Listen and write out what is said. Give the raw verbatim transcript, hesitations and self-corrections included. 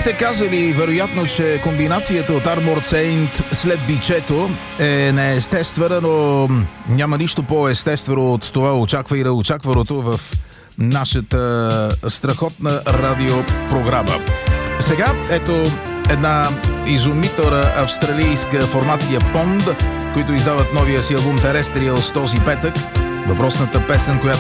Бихте казали, вероятно, че комбинацията от Armored Saint след бичето е неестествена, но няма нищо по-естествено от това очаква и да очакваното в нашата страхотна радиопрограма. Сега, ето една изумителна австралийска формация Pond, които издават новия си албум Terrestrials този петък. Въпросната песен, която